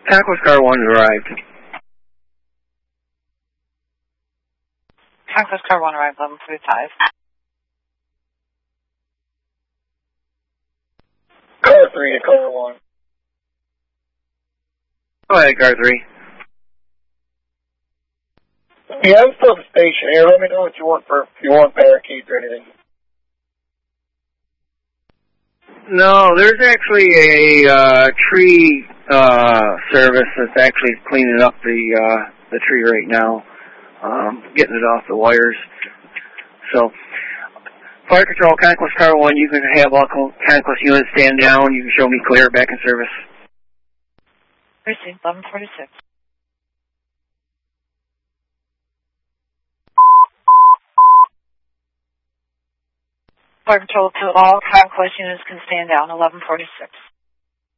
Conquest Car 1 arrived. Conquest Car 1 arrived, 11:45. Car 3 to Car 1. Go ahead, Car 3. Yeah, I'm still at the station here. Let me know what you want if you want barricades or anything. No, there's actually a tree service that's actually cleaning up the tree right now, getting it off the wires. So, Fire Control, Conquest Car 1, you can have all Conquest units stand down. You can show me clear, back in service. Received, 11:46. Fire Control to all Conquest units can stand down, 11:46.